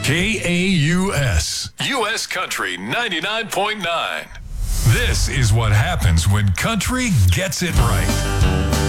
KAUS, U.S. Country 99.9. This is what happens when country gets it right.